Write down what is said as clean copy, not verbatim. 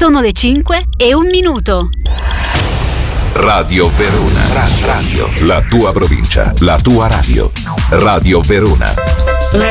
Sono le 5:01. Radio Verona. Radio. La tua provincia, la tua radio. Radio Verona.